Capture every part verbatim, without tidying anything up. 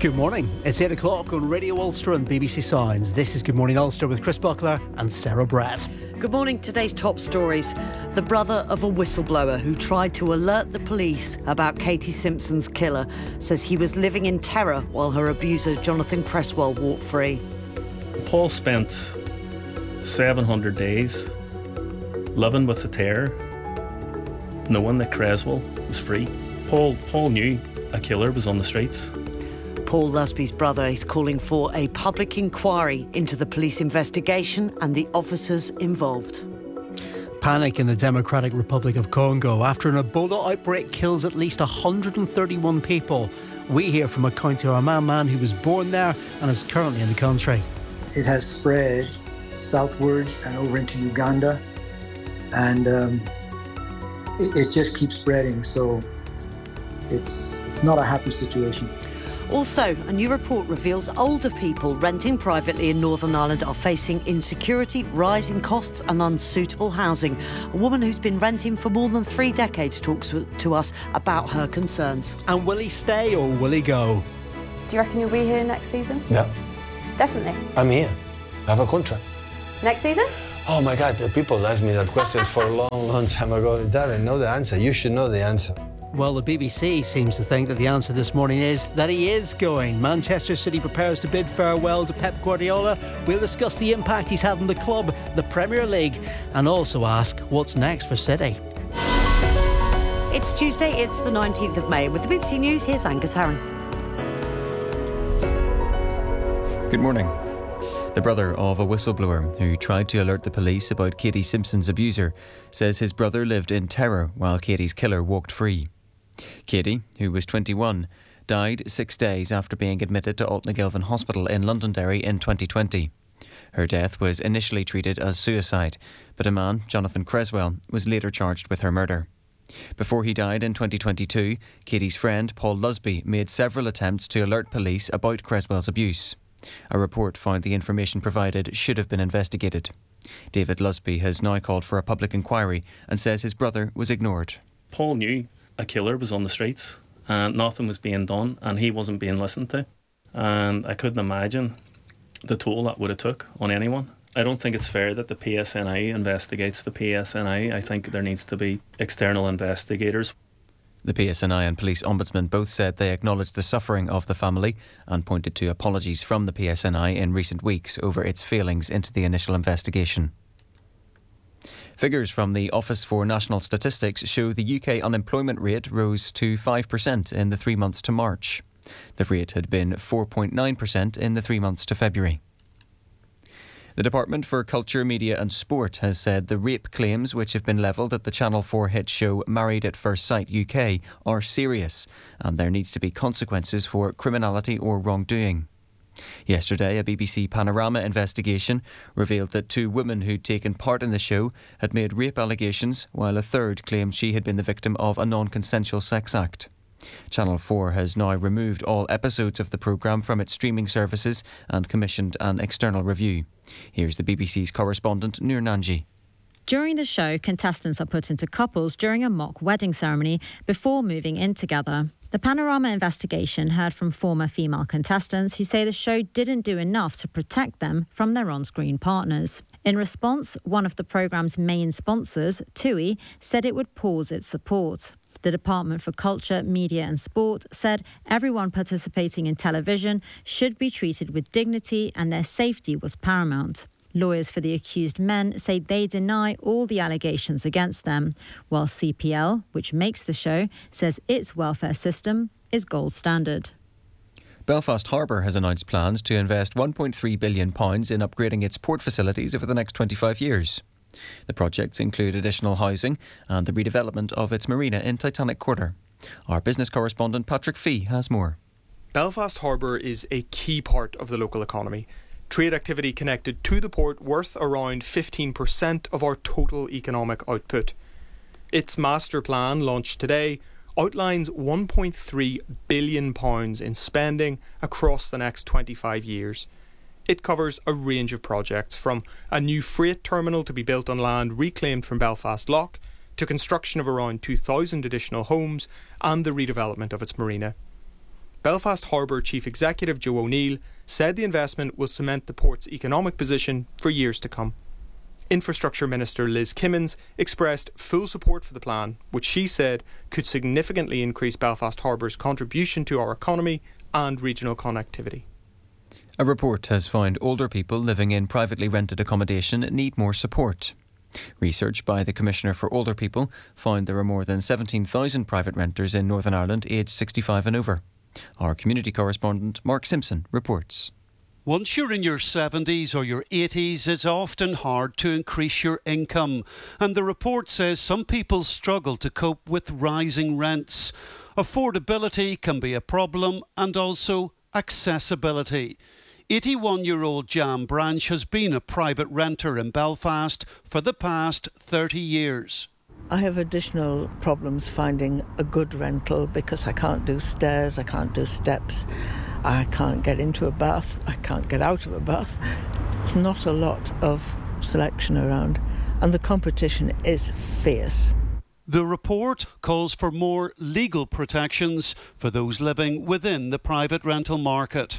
Good morning. It's eight o'clock on Radio Ulster and B B C Sounds. This is Good Morning Ulster with Chris Buckler and Sarah Brett. Good morning. Today's top stories. The brother of a whistleblower who tried to alert the police about Katie Simpson's killer says he was living in terror while her abuser Jonathan Cresswell walked free. Paul spent seven hundred days living with the terror, knowing that Cresswell was free. Paul, Paul knew a killer was on the streets. Paul Lusby's brother is calling for a public inquiry into the police investigation and the officers involved. Panic in the Democratic Republic of Congo after an Ebola outbreak kills at least one hundred thirty-one people. We hear from a County Armagh man who was born there and is currently in the country. It has spread southwards and over into Uganda, and um, it, it just keeps spreading, so it's it's not a happy situation. Also, a new report reveals older people renting privately in Northern Ireland are facing insecurity, rising costs and unsuitable housing. A woman who's been renting for more than three decades talks to us about her concerns. And will he stay or will he go? Do you reckon you'll be here next season? Yeah. Definitely? I'm here. I have a contract. Next season? Oh my God, the people asked me that question for a long, long time ago. Darren, know the answer. You should know the answer. Well, the B B C seems to think that the answer this morning is that he is going. Manchester City prepares to bid farewell to Pep Guardiola. We'll discuss the impact he's had on the club, the Premier League, and also ask what's next for City. It's Tuesday, it's the nineteenth of May. With the B B C News, here's Angus Harron. Good morning. The brother of a whistleblower who tried to alert the police about Katie Simpson's abuser says his brother lived in terror while Katie's killer walked free. Katie, who was twenty-one, died six days after being admitted to Altnagilvan Hospital in Londonderry in twenty twenty. Her death was initially treated as suicide, but a man, Jonathan Cresswell, was later charged with her murder. Before he died in twenty twenty-two, Katie's friend, Paul Lusby, made several attempts to alert police about Cresswell's abuse. A report found the information provided should have been investigated. David Lusby has now called for a public inquiry and says his brother was ignored. Paul knew a killer was on the streets and nothing was being done and he wasn't being listened to. And I couldn't imagine the toll that would have took on anyone. I don't think it's fair that the P S N I investigates the P S N I. I think there needs to be external investigators. The P S N I and Police Ombudsman both said they acknowledged the suffering of the family and pointed to apologies from the P S N I in recent weeks over its failings into the initial investigation. Figures from the Office for National Statistics show the U K unemployment rate rose to five percent in the three months to March. The rate had been four point nine percent in the three months to February. The Department for Culture, Media and Sport has said the rape claims which have been levelled at the Channel four hit show Married at First Sight U K are serious and there needs to be consequences for criminality or wrongdoing. Yesterday, a B B C Panorama investigation revealed that two women who'd taken part in the show had made rape allegations, while a third claimed she had been the victim of a non-consensual sex act. Channel four has now removed all episodes of the programme from its streaming services and commissioned an external review. Here's the B B C's correspondent, Noor Nanji. During the show, contestants are put into couples during a mock wedding ceremony before moving in together. The Panorama investigation heard from former female contestants who say the show didn't do enough to protect them from their on-screen partners. In response, one of the programme's main sponsors, TUI, said it would pause its support. The Department for Culture, Media and Sport said everyone participating in television should be treated with dignity and their safety was paramount. Lawyers for the accused men say they deny all the allegations against them, while C P L, which makes the show, says its welfare system is gold standard. Belfast Harbour has announced plans to invest one point three billion pounds in upgrading its port facilities over the next twenty-five years. The projects include additional housing and the redevelopment of its marina in Titanic Quarter. Our business correspondent Patrick Fee has more. Belfast Harbour is a key part of the local economy. Trade activity connected to the port worth around fifteen percent of our total economic output. Its master plan, launched today, outlines one point three billion pounds in spending across the next twenty-five years. It covers a range of projects, from a new freight terminal to be built on land reclaimed from Belfast Lough, to construction of around two thousand additional homes and the redevelopment of its marina. Belfast Harbour Chief Executive Joe O'Neill said the investment will cement the port's economic position for years to come. Infrastructure Minister Liz Kimmins expressed full support for the plan, which she said could significantly increase Belfast Harbour's contribution to our economy and regional connectivity. A report has found older people living in privately rented accommodation need more support. Research by the Commissioner for Older People found there are more than seventeen thousand private renters in Northern Ireland aged sixty-five and over. Our community correspondent Mark Simpson reports. Once you're in your seventies or your eighties, it's often hard to increase your income. And the report says some people struggle to cope with rising rents. Affordability can be a problem, and also accessibility. eighty-one-year-old Jan Branch has been a private renter in Belfast for the past thirty years. I have additional problems finding a good rental because I can't do stairs, I can't do steps, I can't get into a bath, I can't get out of a bath. There's not a lot of selection around, and the competition is fierce. The report calls for more legal protections for those living within the private rental market.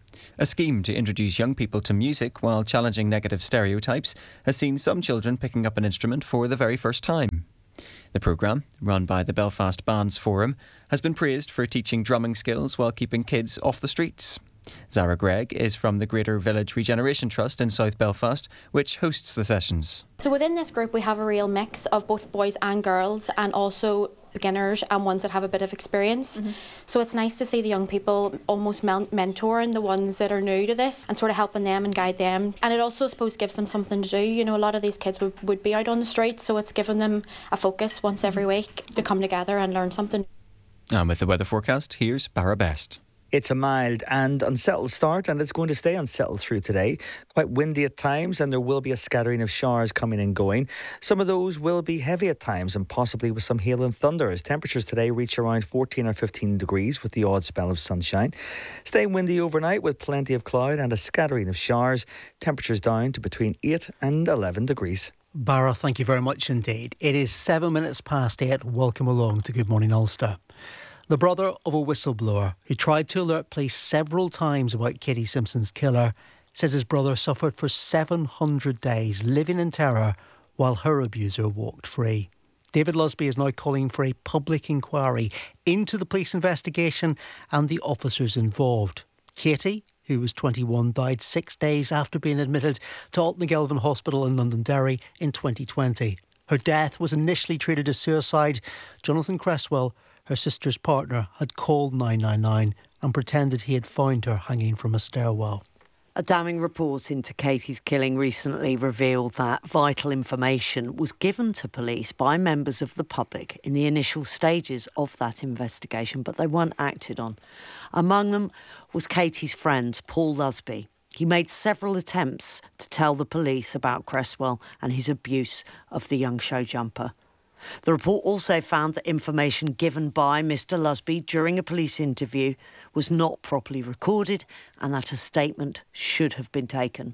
A scheme to introduce young people to music while challenging negative stereotypes has seen some children picking up an instrument for the very first time. The programme, run by the Belfast Bands Forum, has been praised for teaching drumming skills while keeping kids off the streets. Zara Gregg is from the Greater Village Regeneration Trust in South Belfast, which hosts the sessions. So within this group we have a real mix of both boys and girls, and also beginners and ones that have a bit of experience. Mm-hmm. So it's nice to see the young people almost mentoring the ones that are new to this and sort of helping them and guide them. And it also, I suppose, gives them something to do. You know, a lot of these kids would, would be out on the street, so it's given them a focus once every week to come together and learn something. And with the weather forecast, here's Barra Best. It's a mild and unsettled start, and it's going to stay unsettled through today. Quite windy at times, and there will be a scattering of showers coming and going. Some of those will be heavy at times, and possibly with some hail and thunder, as temperatures today reach around fourteen or fifteen degrees with the odd spell of sunshine. Staying windy overnight with plenty of cloud and a scattering of showers. Temperatures down to between eight and eleven degrees. Barra, thank you very much indeed. It is seven minutes past eight. Welcome along to Good Morning Ulster. The brother of a whistleblower who tried to alert police several times about Katie Simpson's killer says his brother suffered for seven hundred days living in terror while her abuser walked free. David Lusby is now calling for a public inquiry into the police investigation and the officers involved. Katie, who was twenty-one, died six days after being admitted to Altnagelvin Hospital in Londonderry in twenty twenty. Her death was initially treated as suicide. Jonathan Cresswell, her sister's partner, had called nine nine nine and pretended he had found her hanging from a stairwell. A damning report into Katie's killing recently revealed that vital information was given to police by members of the public in the initial stages of that investigation, but they weren't acted on. Among them was Katie's friend, Paul Lusby. He made several attempts to tell the police about Cresswell and his abuse of the young show jumper. The report also found that information given by Mr Lusby during a police interview was not properly recorded and that a statement should have been taken.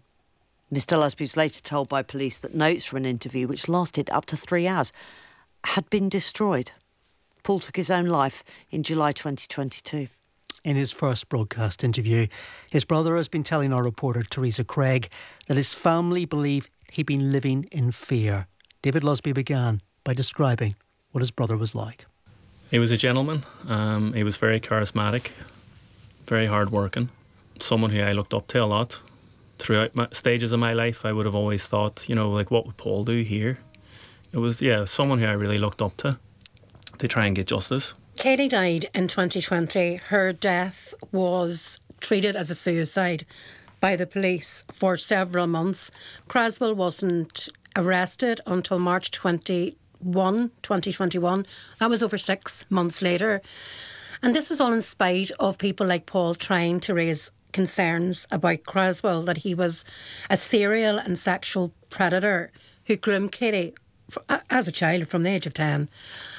Mr Lusby was later told by police that notes from an interview, which lasted up to three hours, had been destroyed. Paul took his own life in July twenty twenty-two. In his first broadcast interview, his brother has been telling our reporter Teresa Craig that his family believe he'd been living in fear. David Lusby began by describing what his brother was like. He was a gentleman. Um, he was very charismatic, very hard-working, someone who I looked up to a lot. Throughout my stages of my life, I would have always thought, you know, like, what would Paul do here? It was, yeah, someone who I really looked up to to try and get justice. Katie died in twenty twenty. Her death was treated as a suicide by the police for several months. Cresswell wasn't arrested until March twenty-first, twenty twenty-one. That was over six months later. And this was all in spite of people like Paul trying to raise concerns about Cresswell, that he was a serial and sexual predator who groomed Katie for, as a child from the age of ten,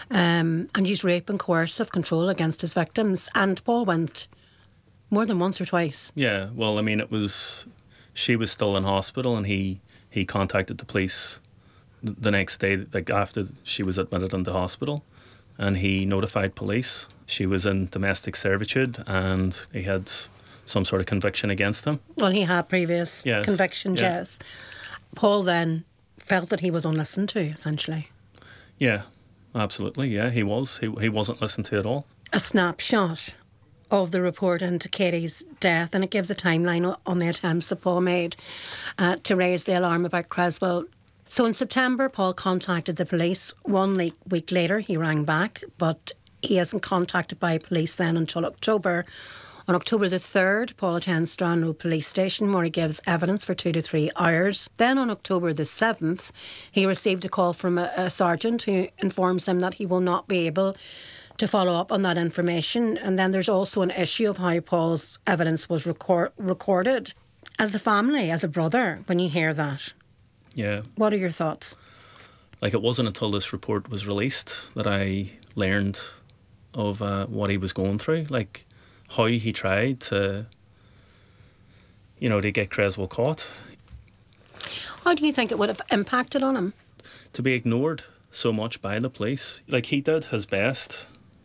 um, and used rape and coercive control against his victims. And Paul went more than once or twice. Yeah, well, I mean, it was... She was still in hospital and he, he contacted the police the next day, like after she was admitted into hospital. and he notified police. She was in domestic servitude and he had some sort of conviction against him. Well, he had previous yes. convictions, yeah. yes. Paul then felt that he was unlistened to, essentially. Yeah, absolutely, yeah, he was. He, he wasn't listened to at all. A snapshot of the report into Katie's death, and it gives a timeline on the attempts that Paul made uh, to raise the alarm about Creswell. So in September, Paul contacted the police. One week, week later, he rang back, but he isn't contacted by police then until October. On October the third, Paul attends Stranraer Police Station where he gives evidence for two to three hours. Then on October the seventh, he received a call from a, a sergeant who informs him that he will not be able to follow up on that information. And then there's also an issue of how Paul's evidence was record- recorded. As a family, as a brother, when you hear that, yeah, what are your thoughts? Like, it wasn't until this report was released that I learned of uh, what he was going through. Like, how he tried to, you know, to get Creswell caught. How do you think it would have impacted on him? To be ignored so much by the police. Like, he did his best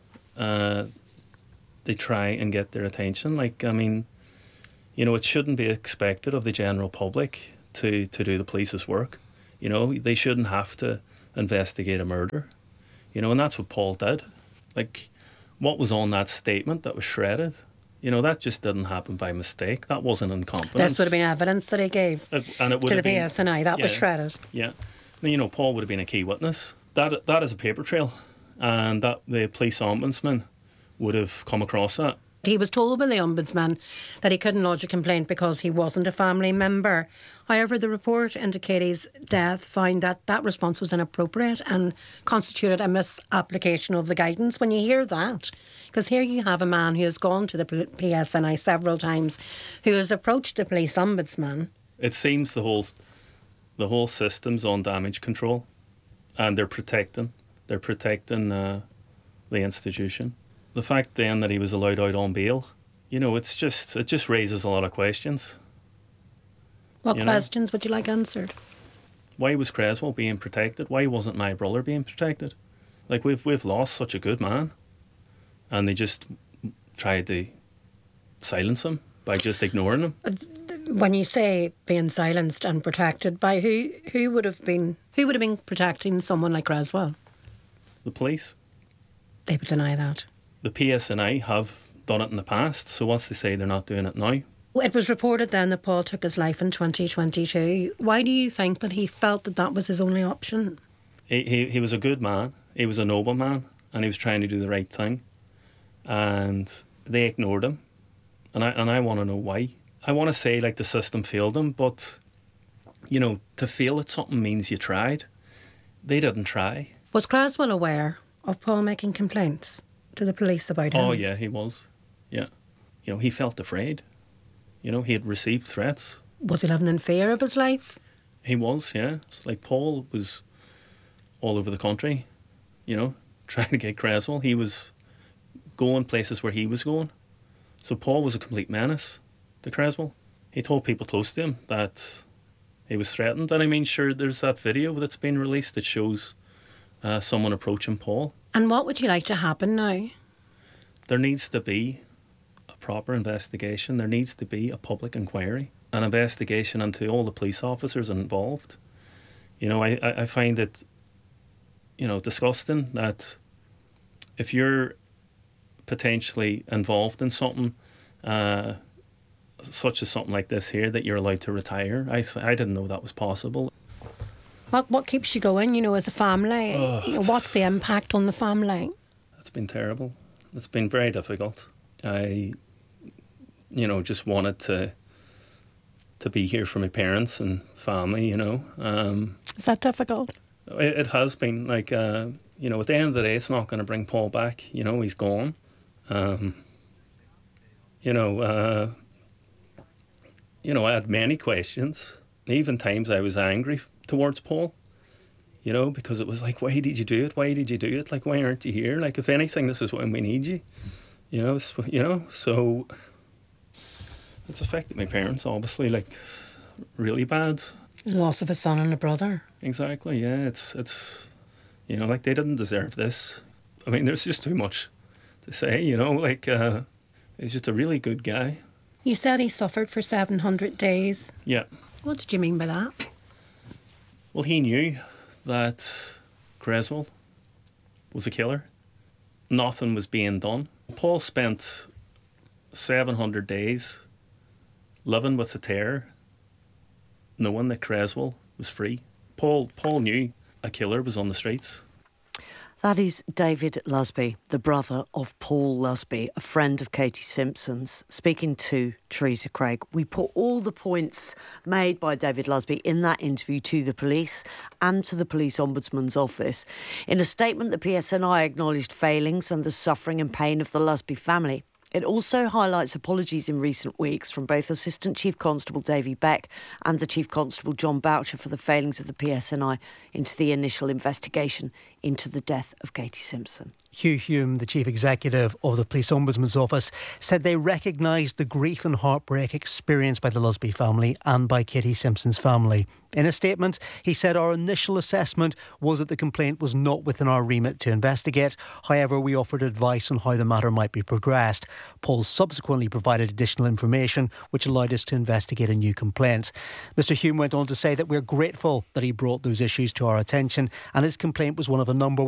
uh, to try and get their attention. Like, I mean, you know, it shouldn't be expected of the general public to, to do the police's work. You know, they shouldn't have to investigate a murder. You know, and that's what Paul did. Like, what was on that statement that was shredded, you know, that just didn't happen by mistake. That wasn't incompetence. This would have been evidence that he gave it, and it would to have the been, P S N I. That yeah, was shredded. Yeah. You know, Paul would have been a key witness. That That is a paper trail, and that the police ombudsman would have come across that. He was told by the Ombudsman that he couldn't lodge a complaint because he wasn't a family member. However, the report into Katie's death found that that response was inappropriate and constituted a misapplication of the guidance. When you hear that, because here you have a man who has gone to the P S N I several times, who has approached the police ombudsman. It seems the whole the whole system's on damage control, and they're protecting they're protecting uh, the institution. The fact then that he was allowed out on bail, you know, it's just it just raises a lot of questions. What you questions know? would you like answered? Why was Creswell being protected? Why wasn't my brother being protected? Like, we've we've lost such a good man, and they just tried to silence him by just ignoring him. When you say being silenced and protected, by who? Who would have been? Who would have been protecting someone like Creswell? The police. They would deny that. The P S N I have done it in the past, so what's to say they're not doing it now? It was reported then that Paul took his life in twenty twenty-two. Why do you think that he felt that that was his only option? He, he, he was a good man, he was a noble man, and he was trying to do the right thing. And they ignored him. And I, and I want to know why. I want to say, like, the system failed him, but, you know, to fail at something means you tried. They didn't try. Was Creswell aware of Paul making complaints to the police about him? Oh, yeah, he was. Yeah. You know, he felt afraid. You know, he had received threats. Was he living in fear of his life? He was, yeah. Like, Paul was all over the country, you know, trying to get Creswell. He was going places where he was going. So Paul was a complete menace to Creswell. He told people close to him that he was threatened. And I mean, sure, there's that video that's been released that shows uh, someone approaching Paul. And what would you like to happen now? There needs to be a proper investigation. There needs to be a public inquiry, an investigation into all the police officers involved. You know, I, I find it, you know, disgusting that if you're potentially involved in something, uh, such as something like this here, that you're allowed to retire. I th- I didn't know that was possible. What what keeps you going, you know, as a family? Oh, you know, what's the impact on the family? It's been terrible. It's been very difficult. I, you know, just wanted to to be here for my parents and family, you know. Um, Is that difficult? It, it has been. Like, uh, you know, at the end of the day, it's not going to bring Paul back. You know, he's gone. Um, you know, uh, you know, I had many questions. Even times I was angry towards Paul, you know, because it was like, why did you do it? Why did you do it? Like, why aren't you here? Like, if anything, this is when we need you. You know, it's, you know, so it's affected my parents, obviously, like, really bad. The loss of a son and a brother. Exactly, yeah. It's, it's, you know, like, they didn't deserve this. I mean, there's just too much to say, you know, like, uh, he's just a really good guy. You said he suffered for seven hundred days. Yeah. What did you mean by that? Well, he knew that Creswell was a killer. Nothing was being done. Paul spent seven hundred days living with the terror, knowing that Creswell was free. Paul, Paul knew a killer was on the streets. That is David Lusby, the brother of Paul Lusby, a friend of Katie Simpson's, speaking to Teresa Craig. We put all the points made by David Lusby in that interview to the police and to the police ombudsman's office. In a statement, the P S N I acknowledged failings and the suffering and pain of the Lusby family. It also highlights apologies in recent weeks from both Assistant Chief Constable Davy Beck and the Chief Constable John Boucher for the failings of the P S N I into the initial investigation into the death of Katie Simpson. Hugh Hume, the Chief Executive of the Police Ombudsman's Office, said they recognised the grief and heartbreak experienced by the Lusby family and by Katie Simpson's family. In a statement, he said our initial assessment was that the complaint was not within our remit to investigate. However, we offered advice on how the matter might be progressed. Paul subsequently provided additional information which allowed us to investigate a new complaint. Mr Hume went on to say that we're grateful that he brought those issues to our attention and his complaint was one of a number